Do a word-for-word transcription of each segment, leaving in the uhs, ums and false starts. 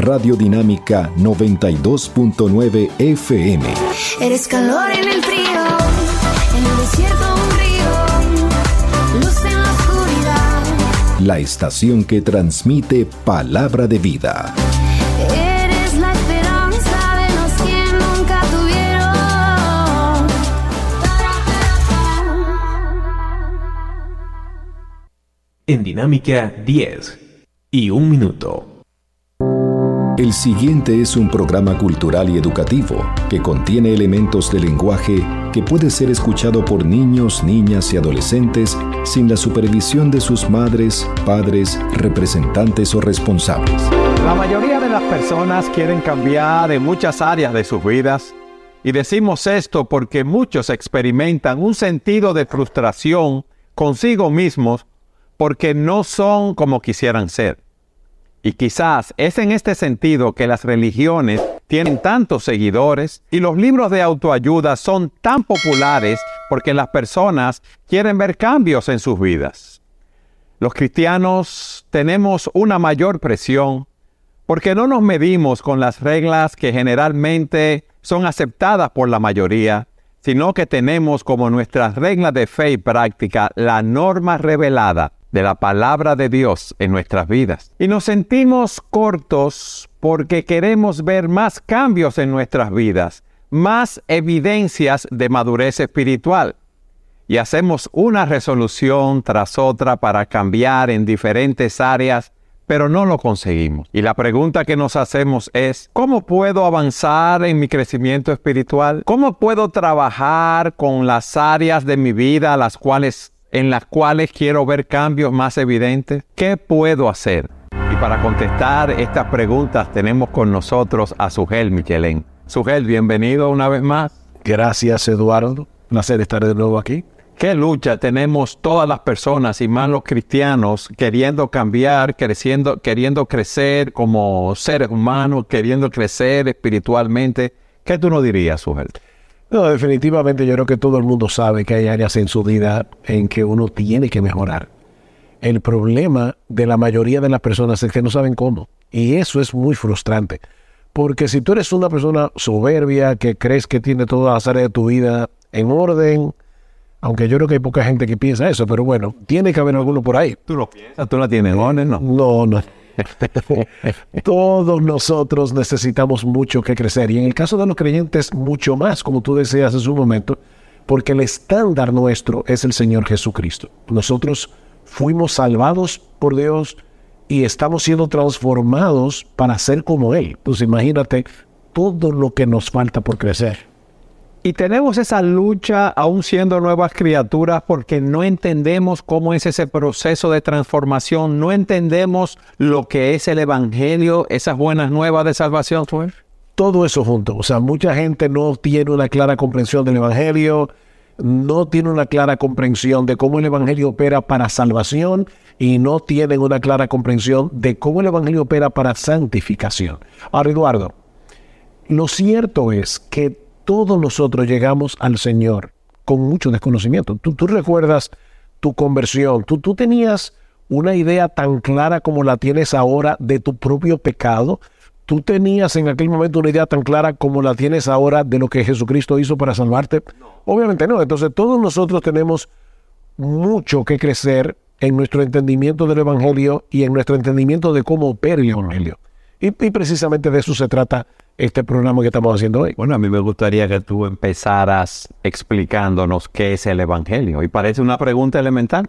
Radio Dinámica noventa y dos punto nueve F M. Eres calor en el frío, en el desierto un río, luz en la oscuridad. La estación que transmite palabra de vida. Eres la esperanza de los que nunca tuvieron. En Dinámica diez y un minuto. El siguiente es un programa cultural y educativo que contiene elementos de lenguaje que puede ser escuchado por niños, niñas y adolescentes sin la supervisión de sus madres, padres, representantes o responsables. La mayoría de las personas quieren cambiar en muchas áreas de sus vidas, y decimos esto porque muchos experimentan un sentido de frustración consigo mismos porque no son como quisieran ser. Y quizás es en este sentido que las religiones tienen tantos seguidores y los libros de autoayuda son tan populares porque las personas quieren ver cambios en sus vidas. Los cristianos tenemos una mayor presión porque no nos medimos con las reglas que generalmente son aceptadas por la mayoría, sino que tenemos como nuestras reglas de fe y práctica la norma revelada de la palabra de Dios en nuestras vidas. Y nos sentimos cortos porque queremos ver más cambios en nuestras vidas, más evidencias de madurez espiritual. Y hacemos una resolución tras otra para cambiar en diferentes áreas, pero no lo conseguimos. Y la pregunta que nos hacemos es, ¿cómo puedo avanzar en mi crecimiento espiritual? ¿Cómo puedo trabajar con las áreas de mi vida las cuales en las cuales quiero ver cambios más evidentes? ¿Qué puedo hacer? Y para contestar estas preguntas tenemos con nosotros a Sugel Michelén. Sugel, bienvenido una vez más. Gracias, Eduardo. Placer estar de nuevo aquí. ¿Qué lucha tenemos todas las personas y más los cristianos queriendo cambiar, creciendo, queriendo crecer como seres humanos, queriendo crecer espiritualmente? ¿Qué tú nos dirías, Sugel? No, definitivamente yo creo que todo el mundo sabe que hay áreas en su vida en que uno tiene que mejorar. El problema de la mayoría de las personas es que no saben cómo. Y eso es muy frustrante. Porque si tú eres una persona soberbia, que crees que tiene todas las áreas de tu vida en orden, aunque yo creo que hay poca gente que piensa eso, pero bueno, tiene que haber alguno por ahí. ¿Tú lo piensas? ¿Tú la tienes en orden? No, no. no. Todos nosotros necesitamos mucho que crecer, y en el caso de los creyentes mucho más, como tú decías hace un momento, porque el estándar nuestro es el Señor Jesucristo. Nosotros fuimos salvados por Dios y estamos siendo transformados para ser como Él. Entonces imagínate todo lo que nos falta por crecer. Y tenemos esa lucha aún siendo nuevas criaturas porque no entendemos cómo es ese proceso de transformación, no entendemos lo que es el Evangelio, esas buenas nuevas de salvación. ¿Pues? Todo eso junto. O sea, mucha gente no tiene una clara comprensión del Evangelio, no tiene una clara comprensión de cómo el Evangelio opera para salvación y no tienen una clara comprensión de cómo el Evangelio opera para santificación. Ahora, Eduardo, lo cierto es que todos nosotros llegamos al Señor con mucho desconocimiento. Tú, tú recuerdas tu conversión. Tú, tú tenías una idea tan clara como la tienes ahora de tu propio pecado. Tú tenías en aquel momento una idea tan clara como la tienes ahora de lo que Jesucristo hizo para salvarte. No. Obviamente no. Entonces todos nosotros tenemos mucho que crecer en nuestro entendimiento del Evangelio y en nuestro entendimiento de cómo opera el Evangelio. Y, y precisamente de eso se trata este programa que estamos haciendo hoy. Bueno, a mí me gustaría que tú empezaras explicándonos qué es el Evangelio. Y parece una pregunta elemental.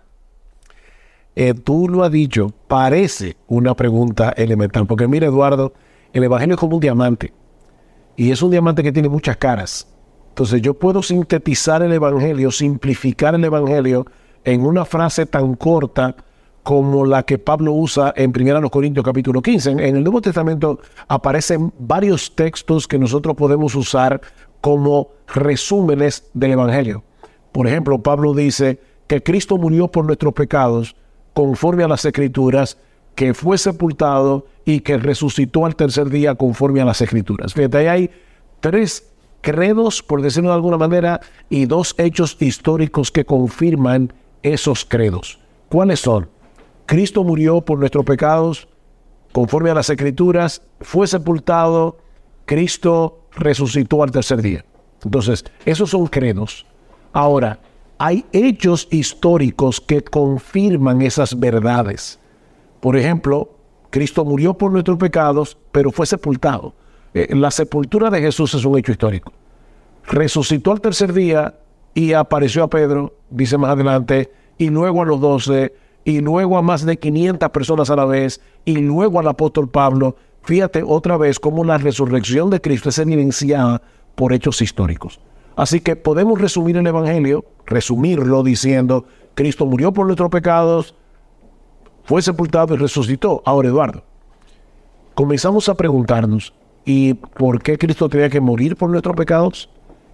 Eh, tú lo has dicho, parece una pregunta elemental. Porque mira, Eduardo, el Evangelio es como un diamante. Y es un diamante que tiene muchas caras. Entonces yo puedo sintetizar el Evangelio, simplificar el Evangelio en una frase tan corta como la que Pablo usa en primera Corintios capítulo quince. En, en el Nuevo Testamento aparecen varios textos que nosotros podemos usar como resúmenes del Evangelio. Por ejemplo, Pablo dice que Cristo murió por nuestros pecados conforme a las Escrituras, que fue sepultado y que resucitó al tercer día conforme a las Escrituras. Fíjate, ahí hay tres credos, por decirlo de alguna manera, y dos hechos históricos que confirman esos credos. ¿Cuáles son? Cristo murió por nuestros pecados conforme a las Escrituras, fue sepultado, Cristo resucitó al tercer día. Entonces, esos son credos. Ahora, hay hechos históricos que confirman esas verdades. Por ejemplo, Cristo murió por nuestros pecados, pero fue sepultado. Eh, la sepultura de Jesús es un hecho histórico. Resucitó al tercer día y apareció a Pedro, dice más adelante, y luego a los doce, y luego a más de quinientas personas a la vez, y luego al apóstol Pablo. Fíjate otra vez cómo la resurrección de Cristo es evidenciada por hechos históricos. Así que podemos resumir el Evangelio, resumirlo diciendo, Cristo murió por nuestros pecados, fue sepultado y resucitó. Ahora, Eduardo, comenzamos a preguntarnos, ¿y por qué Cristo tenía que morir por nuestros pecados?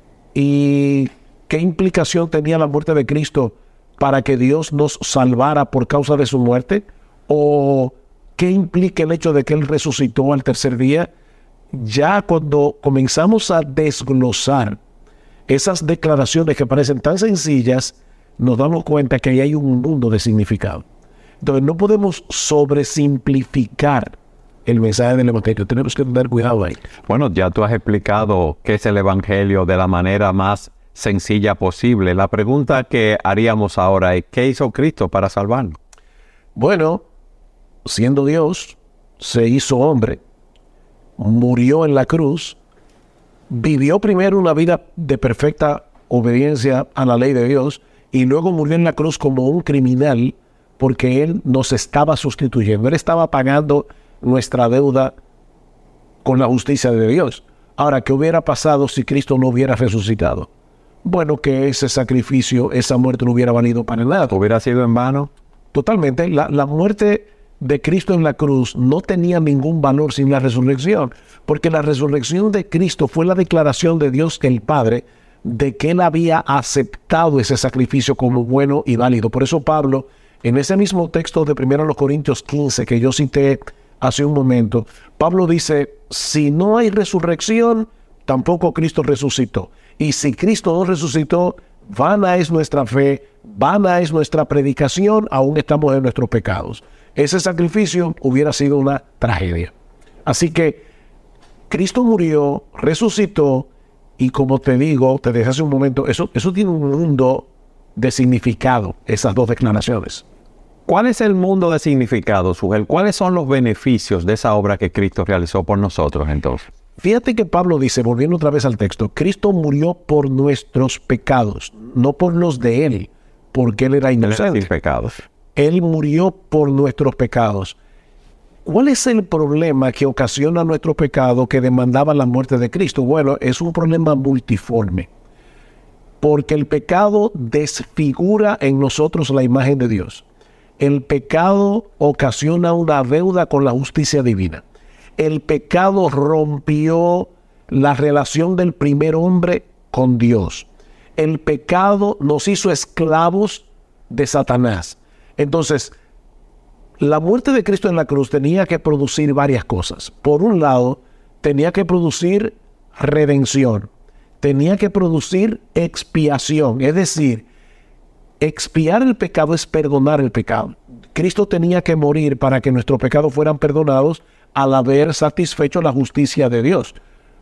¿Y qué implicación tenía la muerte de Cristo para que Dios nos salvara por causa de su muerte? ¿O qué implica el hecho de que Él resucitó al tercer día? Ya cuando comenzamos a desglosar esas declaraciones que parecen tan sencillas, nos damos cuenta que ahí hay un mundo de significado. Entonces no podemos sobresimplificar el mensaje del Evangelio. Tenemos que tener cuidado ahí. Bueno, ya tú has explicado qué es el Evangelio de la manera más sencilla posible. La pregunta que haríamos ahora es, ¿qué hizo Cristo para salvarnos? Bueno, siendo Dios, se hizo hombre, murió en la cruz, vivió primero una vida de perfecta obediencia a la ley de Dios y luego murió en la cruz como un criminal porque Él nos estaba sustituyendo. Él estaba pagando nuestra deuda con la justicia de Dios. Ahora, ¿qué hubiera pasado si Cristo no hubiera resucitado? Bueno, que ese sacrificio, esa muerte no hubiera valido para nada. ¿Hubiera sido en vano? Totalmente. La, la muerte de Cristo en la cruz no tenía ningún valor sin la resurrección, porque la resurrección de Cristo fue la declaración de Dios el Padre de que Él había aceptado ese sacrificio como bueno y válido. Por eso Pablo, en ese mismo texto de primero Corintios quince que yo cité hace un momento, Pablo dice, si no hay resurrección, tampoco Cristo resucitó. Y si Cristo no resucitó, vana es nuestra fe, vana es nuestra predicación, aún estamos en nuestros pecados. Ese sacrificio hubiera sido una tragedia. Así que Cristo murió, resucitó, y como te digo, te dije hace un momento, eso, eso tiene un mundo de significado, esas dos declaraciones. ¿Cuál es el mundo de significado, Sugel? ¿Cuáles son los beneficios de esa obra que Cristo realizó por nosotros entonces? Fíjate que Pablo dice, volviendo otra vez al texto, Cristo murió por nuestros pecados, no por los de Él, porque Él era inocente. Sin pecados. Él murió por nuestros pecados. ¿Cuál es el problema que ocasiona nuestro pecado que demandaba la muerte de Cristo? Bueno, es un problema multiforme. Porque el pecado desfigura en nosotros la imagen de Dios. El pecado ocasiona una deuda con la justicia divina. El pecado rompió la relación del primer hombre con Dios. El pecado nos hizo esclavos de Satanás. Entonces, la muerte de Cristo en la cruz tenía que producir varias cosas. Por un lado, tenía que producir redención. Tenía que producir expiación. Es decir, expiar el pecado es perdonar el pecado. Cristo tenía que morir para que nuestros pecados fueran perdonados al haber satisfecho la justicia de Dios.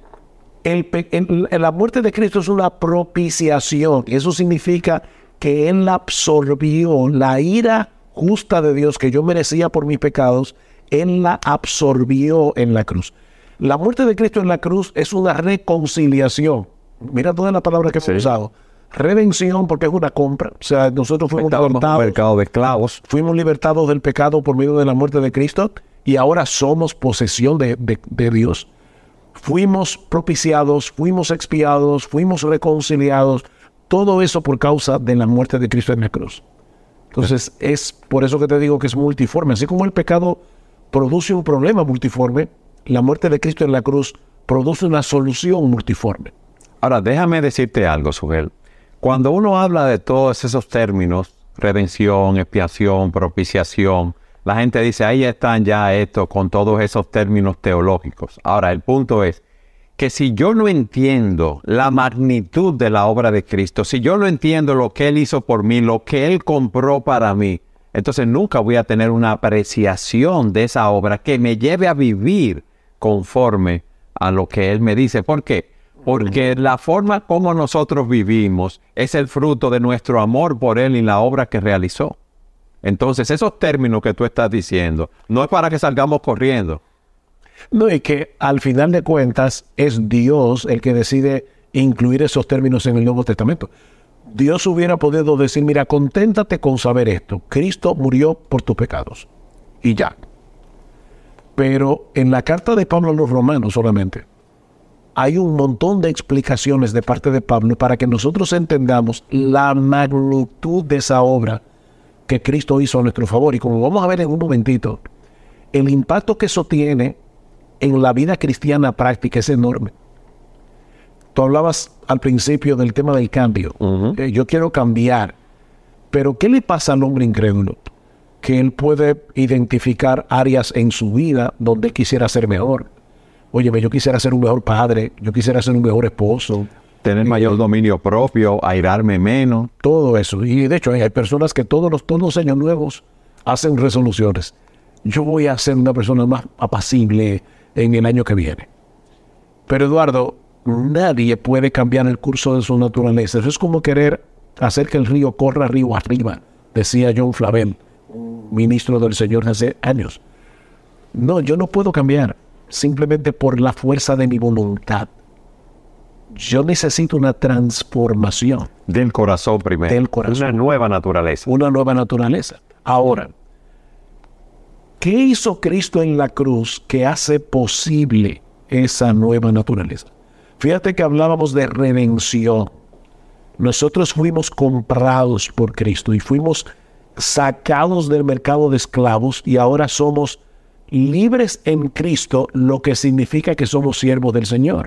El pe- el, la muerte de Cristo es una propiciación. Eso significa que Él absorbió la ira justa de Dios que yo merecía por mis pecados. Él la absorbió en la cruz. La muerte de Cristo en la cruz es una reconciliación. Mira todas las palabras que hemos sí. usado. Redención, porque es una compra. O sea, nosotros fuimos libertados, mercado de esclavos. Fuimos libertados del pecado por medio de la muerte de Cristo y ahora somos posesión de, de, de Dios. Fuimos propiciados, fuimos expiados, fuimos reconciliados. Todo eso por causa de la muerte de Cristo en la cruz. Entonces, es por eso que te digo que es multiforme. Así como el pecado produce un problema multiforme, la muerte de Cristo en la cruz produce una solución multiforme. Ahora, déjame decirte algo, Sugel. Cuando uno habla de todos esos términos, redención, expiación, propiciación, la gente dice, ahí están ya esto con todos esos términos teológicos. Ahora, el punto es que si yo no entiendo la magnitud de la obra de Cristo, si yo no entiendo lo que Él hizo por mí, lo que Él compró para mí, entonces nunca voy a tener una apreciación de esa obra que me lleve a vivir conforme a lo que Él me dice. ¿Por qué? Porque la forma como nosotros vivimos es el fruto de nuestro amor por Él y la obra que realizó. Entonces, esos términos que tú estás diciendo, no es para que salgamos corriendo. No, y que al final de cuentas es Dios el que decide incluir esos términos en el Nuevo Testamento. Dios hubiera podido decir, mira, conténtate con saber esto. Cristo murió por tus pecados. Y ya. Pero en la carta de Pablo a los Romanos solamente hay un montón de explicaciones de parte de Pablo para que nosotros entendamos la magnitud de esa obra que Cristo hizo a nuestro favor. Y como vamos a ver en un momentito, el impacto que eso tiene en la vida cristiana práctica es enorme. Tú hablabas al principio del tema del cambio. Uh-huh. Eh, yo quiero cambiar. Pero ¿qué le pasa al hombre incrédulo? Que él puede identificar áreas en su vida donde quisiera ser mejor. Óyeme, yo quisiera ser un mejor padre, yo quisiera ser un mejor esposo. Tener mayor dominio propio, airarme menos. Todo eso. Y de hecho hay, hay personas que todos los, todos los años nuevos hacen resoluciones. Yo voy a ser una persona más apacible en el año que viene. Pero Eduardo, nadie puede cambiar el curso de su naturaleza. Eso es como querer hacer que el río corra río arriba, decía John Flavel, ministro del Señor hace años. No, yo no puedo cambiar simplemente por la fuerza de mi voluntad. Yo necesito una transformación. Del corazón primero. Del corazón. Una nueva naturaleza. Una nueva naturaleza. Ahora, ¿qué hizo Cristo en la cruz que hace posible esa nueva naturaleza? Fíjate que hablábamos de redención. Nosotros fuimos comprados por Cristo y fuimos sacados del mercado de esclavos y ahora somos libres en Cristo, lo que significa que somos siervos del Señor.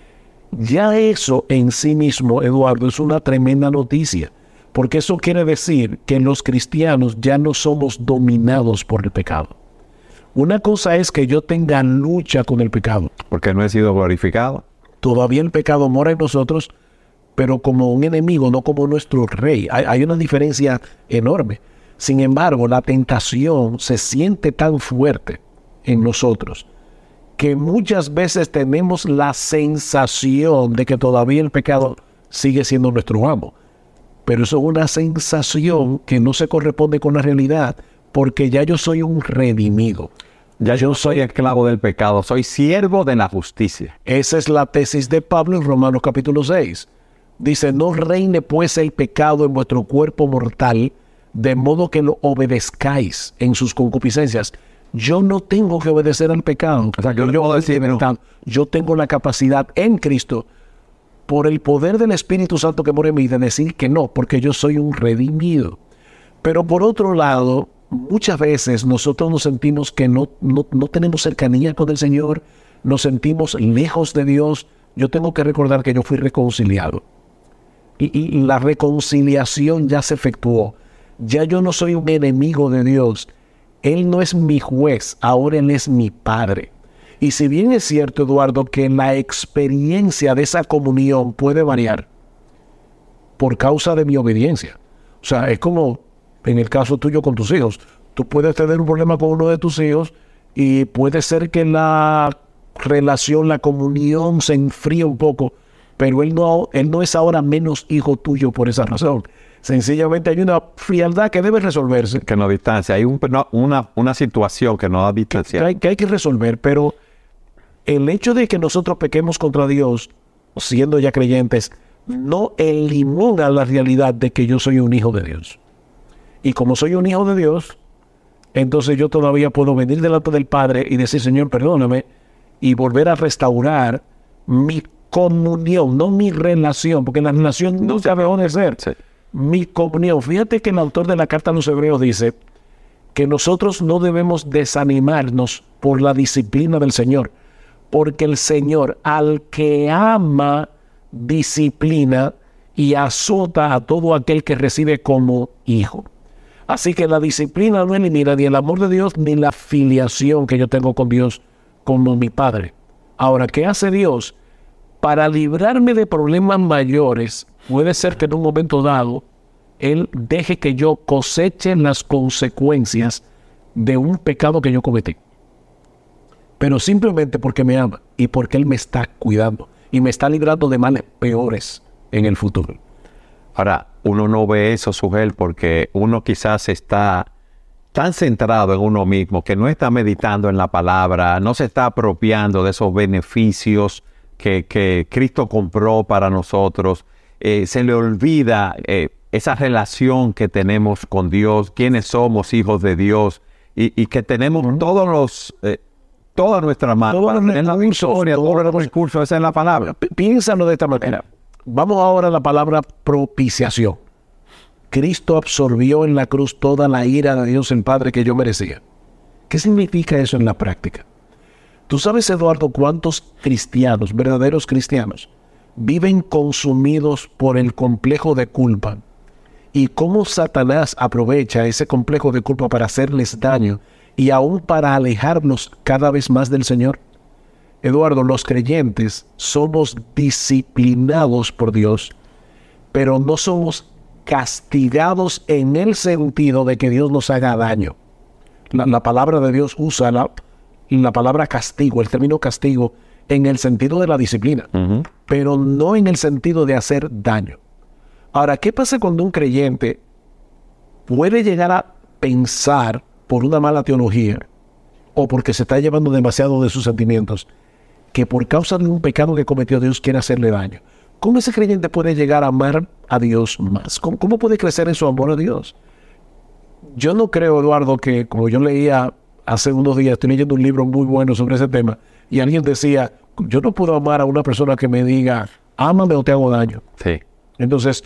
Ya eso en sí mismo, Eduardo, es una tremenda noticia, porque eso quiere decir que los cristianos ya no somos dominados por el pecado. Una cosa es que yo tenga lucha con el pecado. Porque no he sido glorificado. Todavía el pecado mora en nosotros, pero como un enemigo, no como nuestro rey. Hay, hay una diferencia enorme. Sin embargo, la tentación se siente tan fuerte en nosotros que muchas veces tenemos la sensación de que todavía el pecado sigue siendo nuestro amo. Pero eso es una sensación que no se corresponde con la realidad, porque ya yo soy un redimido. Ya yo soy esclavo del pecado, soy siervo de la justicia. Esa es la tesis de Pablo en Romanos capítulo seis. Dice, no reine pues el pecado en vuestro cuerpo mortal, de modo que lo obedezcáis en sus concupiscencias. Yo no tengo que obedecer al pecado. O sea, yo, yo, puedo decir, no. yo tengo la capacidad en Cristo, por el poder del Espíritu Santo que mora en mí, de decir que no, porque yo soy un redimido. Pero por otro lado, muchas veces nosotros nos sentimos que no, no, no tenemos cercanía con el Señor, nos sentimos lejos de Dios. Yo tengo que recordar que yo fui reconciliado. Y, y la reconciliación ya se efectuó. Ya yo no soy un enemigo de Dios. Él no es mi juez, ahora Él es mi Padre. Y si bien es cierto, Eduardo, que la experiencia de esa comunión puede variar por causa de mi obediencia. O sea, es como en el caso tuyo con tus hijos. Tú puedes tener un problema con uno de tus hijos y puede ser que la relación, la comunión se enfríe un poco, pero él no, él no es ahora menos hijo tuyo por esa razón. Sencillamente hay una frialdad que debe resolverse. Que no distancia. Hay un, no, una, una situación que no da distancia. Que hay, que hay que resolver, pero el hecho de que nosotros pequemos contra Dios, siendo ya creyentes, no elimina la realidad de que yo soy un hijo de Dios. Y como soy un hijo de Dios, entonces yo todavía puedo venir delante del Padre y decir, Señor, perdóname, y volver a restaurar mi comunión, no mi relación, porque la relación no se debe de ser. Sí. Mi comunión. Fíjate que el autor de la carta a los Hebreos dice que nosotros no debemos desanimarnos por la disciplina del Señor, porque el Señor, al que ama, disciplina y azota a todo aquel que recibe como hijo. Así que la disciplina no elimina ni el amor de Dios ni la filiación que yo tengo con Dios como mi Padre. Ahora, ¿qué hace Dios? Para librarme de problemas mayores, puede ser que en un momento dado Él deje que yo coseche las consecuencias de un pecado que yo cometí. Pero simplemente porque me ama y porque Él me está cuidando y me está librando de males peores en el futuro. Ahora, uno no ve eso, Sugel, porque uno quizás está tan centrado en uno mismo que no está meditando en la palabra, no se está apropiando de esos beneficios que, que Cristo compró para nosotros. Eh, se le olvida eh, esa relación que tenemos con Dios, quiénes somos hijos de Dios y, y que tenemos uh-huh. todos los... Eh, toda nuestra mano, todos los la victoria, todos los recursos, esa es la palabra. P- piénsalo de esta manera. Vamos ahora a la palabra propiciación. Cristo absorbió en la cruz toda la ira de Dios el Padre que yo merecía. ¿Qué significa eso en la práctica? Tú sabes, Eduardo, cuántos cristianos, verdaderos cristianos, viven consumidos por el complejo de culpa y cómo Satanás aprovecha ese complejo de culpa para hacerles daño y aún para alejarnos cada vez más del Señor. Eduardo, los creyentes somos disciplinados por Dios, pero no somos castigados en el sentido de que Dios nos haga daño. La, la palabra de Dios usa la, la palabra castigo, el término castigo, en el sentido de la disciplina, uh-huh. pero no en el sentido de hacer daño. Ahora, ¿qué pasa cuando un creyente puede llegar a pensar por una mala teología o porque se está llevando demasiado de sus sentimientos, que por causa de un pecado que cometió Dios quiere hacerle daño? ¿Cómo ese creyente puede llegar a amar a Dios más? ¿Cómo, cómo puede crecer en su amor a Dios? Yo no creo, Eduardo, que como yo leía hace unos días, estoy leyendo un libro muy bueno sobre ese tema, y alguien decía, yo no puedo amar a una persona que me diga, ámame o te hago daño. Sí. Entonces,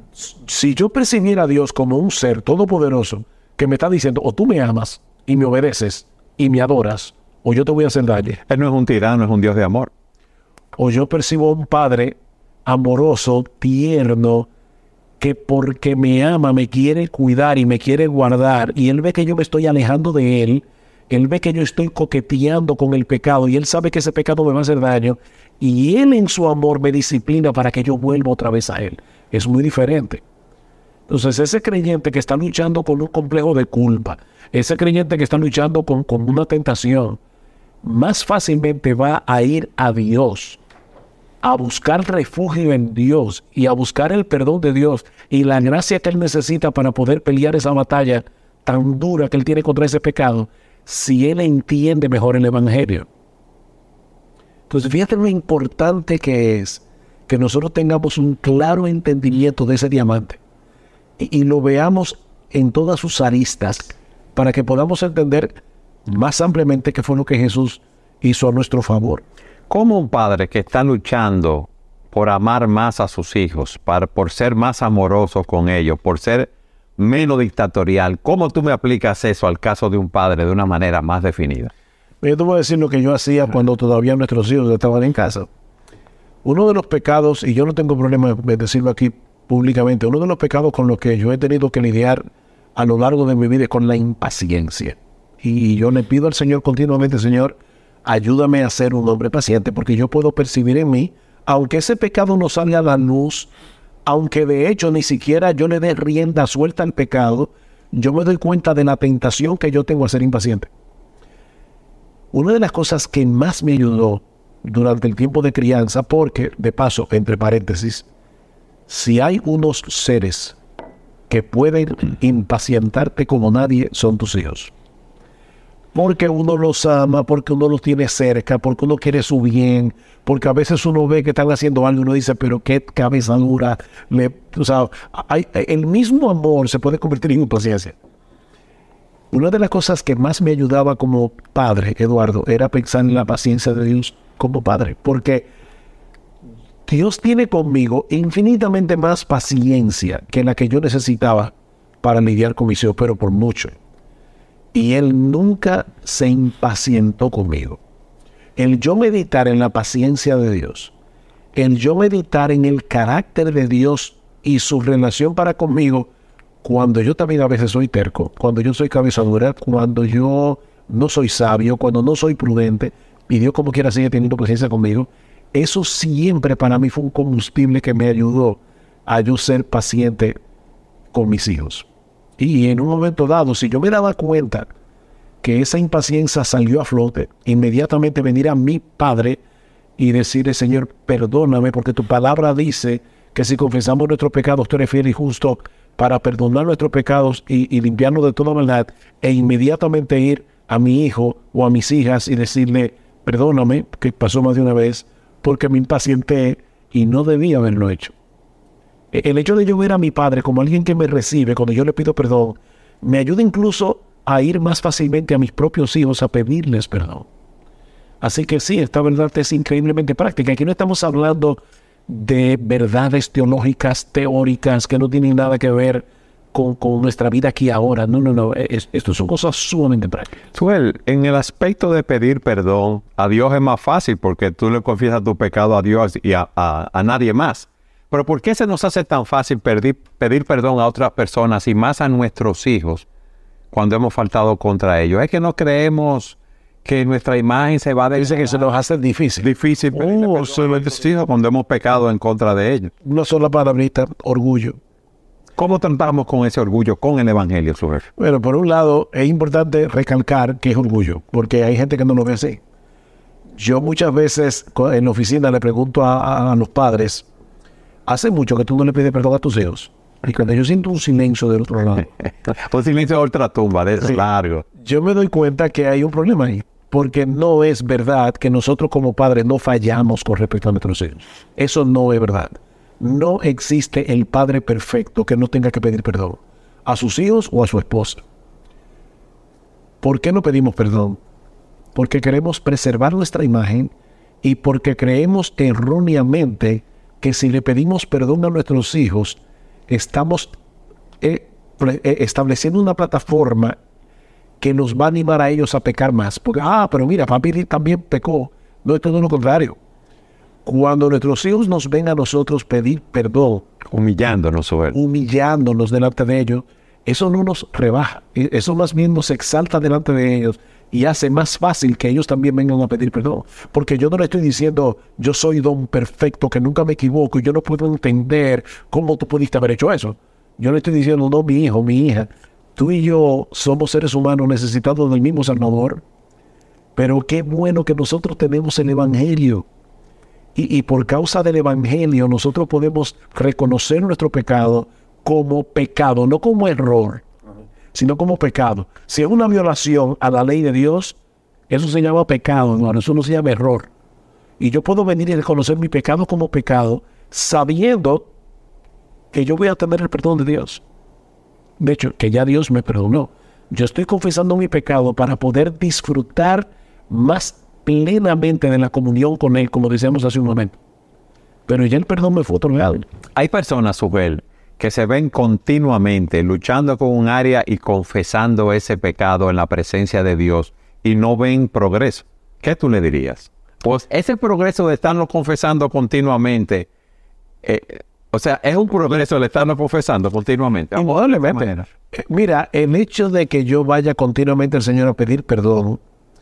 si yo percibiera a Dios como un ser todopoderoso, que me está diciendo, o tú me amas y me obedeces y me adoras, o yo te voy a hacer daño. Él no es un tirano, es un Dios de amor. O yo percibo a un Padre amoroso, tierno, que porque me ama, me quiere cuidar y me quiere guardar, y Él ve que yo me estoy alejando de Él, Él ve que yo estoy coqueteando con el pecado, y Él sabe que ese pecado me va a hacer daño, y Él en su amor me disciplina para que yo vuelva otra vez a Él. Es muy diferente. Entonces, ese creyente que está luchando con un complejo de culpa, ese creyente que está luchando con, con una tentación, más fácilmente va a ir a Dios, a buscar refugio en Dios y a buscar el perdón de Dios y la gracia que Él necesita para poder pelear esa batalla tan dura que Él tiene contra ese pecado, si Él entiende mejor el Evangelio. Entonces, fíjate lo importante que es que nosotros tengamos un claro entendimiento de ese diamante y, y lo veamos en todas sus aristas para que podamos entender más ampliamente qué fue lo que Jesús hizo a nuestro favor. Como un padre que está luchando por amar más a sus hijos, para, por ser más amoroso con ellos, por ser menos dictatorial, ¿cómo tú me aplicas eso al caso de un padre de una manera más definida? Yo te voy a decir lo que yo hacía cuando todavía nuestros hijos estaban en casa. Uno de los pecados, y yo no tengo problema de decirlo aquí públicamente, uno de los pecados con los que yo he tenido que lidiar a lo largo de mi vida es con la impaciencia. Y yo le pido al Señor continuamente, Señor, ayúdame a ser un hombre paciente, porque yo puedo percibir en mí, aunque ese pecado no salga a la luz, aunque de hecho ni siquiera yo le dé rienda suelta al pecado, yo me doy cuenta de la tentación que yo tengo a ser impaciente. Una de las cosas que más me ayudó durante el tiempo de crianza, porque, de paso, entre paréntesis, si hay unos seres que pueden impacientarte como nadie, son tus hijos. Porque uno los ama, porque uno los tiene cerca, porque uno quiere su bien, porque a veces uno ve que están haciendo algo y uno dice, pero qué cabeza dura. Le, o sea, hay, el mismo amor se puede convertir en impaciencia. Una de las cosas que más me ayudaba como padre, Eduardo, era pensar en la paciencia de Dios como padre, porque Dios tiene conmigo infinitamente más paciencia que la que yo necesitaba para lidiar con mis hijos, pero por mucho. Y Él nunca se impacientó conmigo. El yo meditar en la paciencia de Dios, el yo meditar en el carácter de Dios y su relación para conmigo, cuando yo también a veces soy terco, cuando yo soy cabeza dura, cuando yo no soy sabio, cuando no soy prudente, y Dios como quiera sigue teniendo paciencia conmigo, eso siempre para mí fue un combustible que me ayudó a yo ser paciente con mis hijos. Y en un momento dado, si yo me daba cuenta que esa impaciencia salió a flote, inmediatamente venir a mi padre y decirle, Señor, perdóname, porque tu palabra dice que si confesamos nuestros pecados, tú eres fiel y justo para perdonar nuestros pecados y, y limpiarnos de toda maldad, e inmediatamente ir a mi hijo o a mis hijas y decirle, perdóname, que pasó más de una vez, porque me impacienté y no debía haberlo hecho. El hecho de yo ver a mi padre como alguien que me recibe cuando yo le pido perdón, me ayuda incluso a ir más fácilmente a mis propios hijos a pedirles perdón. Así que sí, esta verdad es increíblemente práctica. Aquí no estamos hablando de verdades teológicas, teóricas, que no tienen nada que ver con, con nuestra vida aquí ahora. No, no, no. Es, esto son cosas sumamente prácticas. Suel, en el aspecto de pedir perdón, a Dios es más fácil porque tú le confiesas tu pecado a Dios y a, a, a nadie más. Pero ¿por qué se nos hace tan fácil pedir, pedir perdón a otras personas y más a nuestros hijos cuando hemos faltado contra ellos? Es que no creemos que nuestra imagen se va a... Dice que se nos hace difícil. Difícil pedirle Oh, perdón a nuestros hijos cuando hemos pecado en contra de ellos. Una sola palabrita, orgullo. ¿Cómo tratamos con ese orgullo, con el Evangelio, Suel? Bueno, por un lado, es importante recalcar que es orgullo, porque hay gente que no lo ve así. Yo muchas veces co- en la oficina le pregunto a, a- a los padres, ¿hace mucho que tú no le pides perdón a tus hijos? Y cuando yo siento un silencio del otro lado, Un silencio de ultratumba, de Sí. largo. yo me doy cuenta que hay un problema ahí, porque no es verdad que nosotros como padres no fallamos con respecto a nuestros hijos. Eso no es verdad. No existe el padre perfecto que no tenga que pedir perdón a sus hijos o a su esposa. ¿Por qué no pedimos perdón? Porque queremos preservar nuestra imagen y porque creemos erróneamente que si le pedimos perdón a nuestros hijos, estamos eh, pre- eh, estableciendo una plataforma que nos va a animar a ellos a pecar más. Porque, ah, pero mira, papi también pecó. No, es todo lo contrario. Cuando nuestros hijos nos ven a nosotros pedir perdón, Humillándonos, Suel. humillándonos delante de ellos, eso no nos rebaja. E- Eso más bien nos exalta delante de ellos y hace más fácil que ellos también vengan a pedir perdón. Porque yo no le estoy diciendo, yo soy don perfecto, que nunca me equivoco y yo no puedo entender cómo tú pudiste haber hecho eso. Yo le estoy diciendo, no, mi hijo, mi hija, tú y yo somos seres humanos necesitados del mismo Salvador. Pero qué bueno que nosotros tenemos el Evangelio. Y, y por causa del Evangelio nosotros podemos reconocer nuestro pecado como pecado, no como error, sino como pecado. Si es una violación a la ley de Dios, eso se llama pecado, hermano, eso no se llama error. Y yo puedo venir y reconocer mi pecado como pecado, sabiendo que yo voy a tener el perdón de Dios. De hecho, que ya Dios me perdonó. Yo estoy confesando mi pecado para poder disfrutar más plenamente de la comunión con Él, como decíamos hace un momento. Pero ya el perdón me fue otorgado. Hay personas, Suel, que se ven continuamente luchando con un área y confesando ese pecado en la presencia de Dios y no ven progreso. ¿Qué tú le dirías? Pues ese progreso de estarlo confesando continuamente, eh, o sea, es un progreso el estarlo confesando continuamente. Indudablemente. Eh, Mira, el hecho de que yo vaya continuamente al Señor a pedir perdón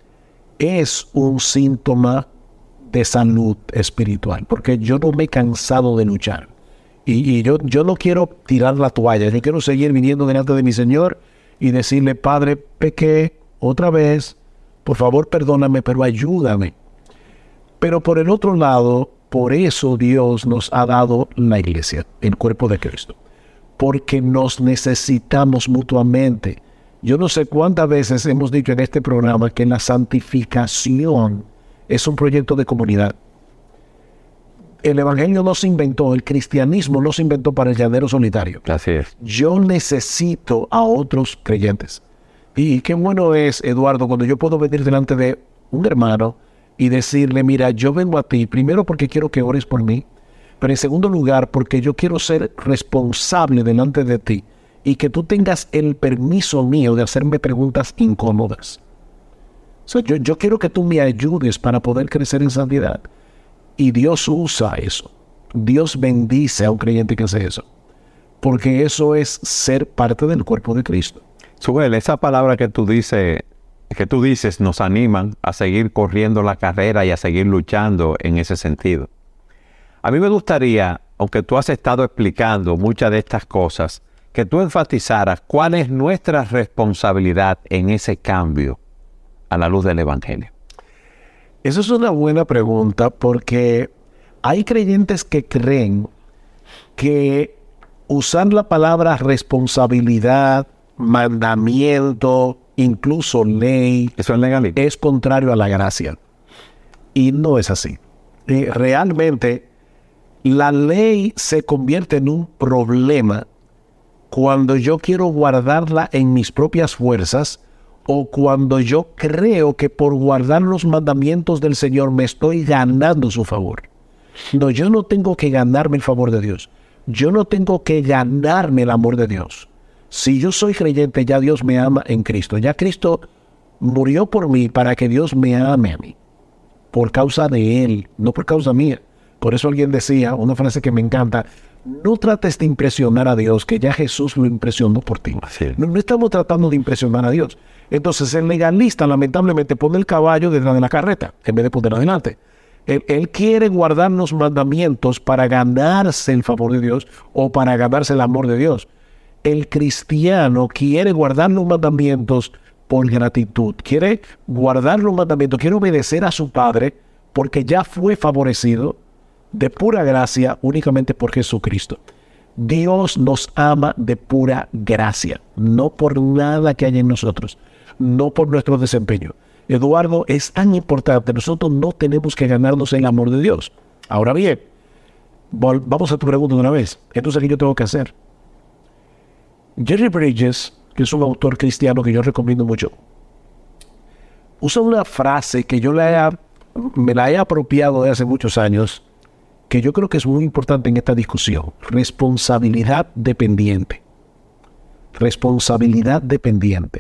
es un síntoma de salud espiritual, porque yo no me he cansado de luchar. Y, y yo, yo no quiero tirar la toalla, yo quiero seguir viniendo delante de mi Señor y decirle, Padre, pequé otra vez, por favor perdóname, pero ayúdame. Pero por el otro lado, por eso Dios nos ha dado la iglesia, el cuerpo de Cristo, porque nos necesitamos mutuamente. Yo no sé cuántas veces hemos dicho en este programa que la santificación es un proyecto de comunidad. El evangelio no se inventó, el cristianismo no se inventó para el llanero solitario. Así es. Yo necesito a otros creyentes. Y qué bueno es, Eduardo, cuando yo puedo venir delante de un hermano y decirle, mira, yo vengo a ti, primero porque quiero que ores por mí, pero en segundo lugar porque yo quiero ser responsable delante de ti y que tú tengas el permiso mío de hacerme preguntas incómodas. O sea, yo, yo quiero que tú me ayudes para poder crecer en santidad. Y Dios usa eso. Dios bendice a un creyente que hace eso. Porque eso es ser parte del cuerpo de Cristo. Suel, esa palabra que tú dices, que tú dices nos animan a seguir corriendo la carrera y a seguir luchando en ese sentido. A mí me gustaría, aunque tú has estado explicando muchas de estas cosas, que tú enfatizaras cuál es nuestra responsabilidad en ese cambio a la luz del Evangelio. Esa es una buena pregunta porque hay creyentes que creen que usar la palabra responsabilidad, mandamiento, incluso ley, Eso es legalismo. es contrario a la gracia. Y no es así. Eh, realmente, la ley se convierte en un problema cuando yo quiero guardarla en mis propias fuerzas o cuando yo creo que por guardar los mandamientos del Señor me estoy ganando su favor. No, yo no tengo que ganarme el favor de Dios. Yo no tengo que ganarme el amor de Dios. Si yo soy creyente, ya Dios me ama en Cristo. Ya Cristo murió por mí para que Dios me ame a mí. Por causa de Él, no por causa mía. Por eso alguien decía, una frase que me encanta, no trates de impresionar a Dios, que ya Jesús lo impresionó por ti. Sí. No, no estamos tratando de impresionar a Dios. Entonces el legalista lamentablemente pone el caballo detrás de la carreta, en vez de ponerlo adelante. Él, él quiere guardarnos mandamientos para ganarse el favor de Dios o para ganarse el amor de Dios. El cristiano quiere guardar los mandamientos por gratitud. Quiere guardar los mandamientos, quiere obedecer a su Padre porque ya fue favorecido de pura gracia únicamente por Jesucristo. Dios nos ama de pura gracia, no por nada que haya en nosotros, no por nuestro desempeño. Eduardo, es tan importante, nosotros no tenemos que ganarnos el amor de Dios. Ahora bien, vol- vamos a tu pregunta de una vez. Entonces, ¿qué yo tengo que hacer? Jerry Bridges, que es un autor cristiano que yo recomiendo mucho, usa una frase que yo la he, me la he apropiado de hace muchos años, que yo creo que es muy importante en esta discusión. Responsabilidad dependiente. Responsabilidad dependiente.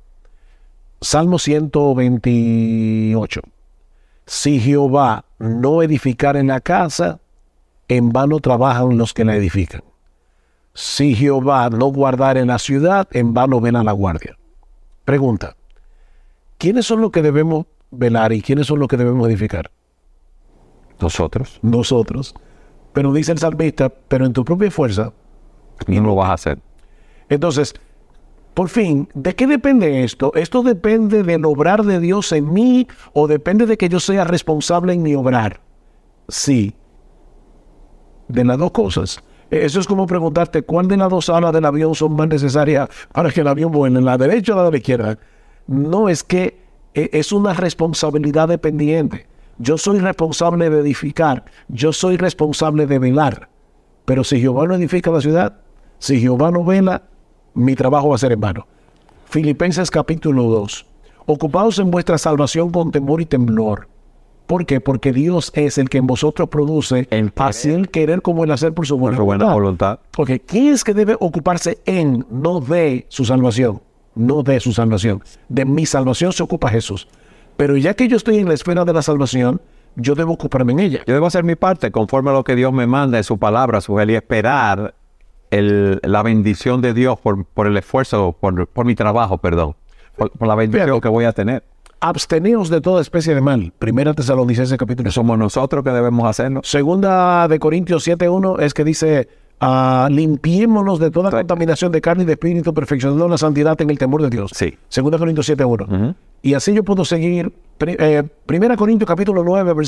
Salmo ciento veintiocho. Si Jehová no edificar en la casa, en vano trabajan los que la edifican. Si Jehová no guardar en la ciudad, en vano vela la guardia. Pregunta. ¿Quiénes son los que debemos velar y quiénes son los que debemos edificar? Nosotros. Nosotros. Pero dice el salmista, pero en tu propia fuerza. Y no lo vas a hacer. Entonces, por fin, ¿de qué depende esto? ¿Esto depende del obrar de Dios en mí o depende de que yo sea responsable en mi obrar? Sí. De las dos cosas. Eso es como preguntarte cuál de las dos alas del avión son más necesarias para que el avión vuele, ¿en la derecha o la de la izquierda? No, es que es una responsabilidad dependiente. Yo soy responsable de edificar, yo soy responsable de velar. Pero si Jehová no edifica la ciudad, si Jehová no vela, mi trabajo va a ser en vano. Filipenses capítulo dos. Ocupaos en vuestra salvación con temor y temblor. ¿Por qué? Porque Dios es el que en vosotros produce El así el querer como el hacer por su buena Su buena voluntad. voluntad. Ok, ¿quién es que debe ocuparse en, no de su salvación? No de su salvación. De mi salvación se ocupa Jesús. Pero ya que yo estoy en la esfera de la salvación, yo debo ocuparme en ella. Yo debo hacer mi parte conforme a lo que Dios me manda en su palabra, su y esperar el, la bendición de Dios por, por el esfuerzo, por, por mi trabajo, perdón. Por, por la bendición Fíjate. que voy a tener. Absteneos de toda especie de mal. Primera Tesalonicenses capítulo. Somos nosotros que debemos hacerlo. Segunda de Corintios siete uno es que dice, ah, limpiémonos de toda Sí. contaminación de carne y de espíritu, perfeccionando la santidad en el temor de Dios. Sí. Segunda Corintios siete uno. Ujú. Y así yo puedo seguir. Pri- eh, Primera Corintios capítulo nueve, versículo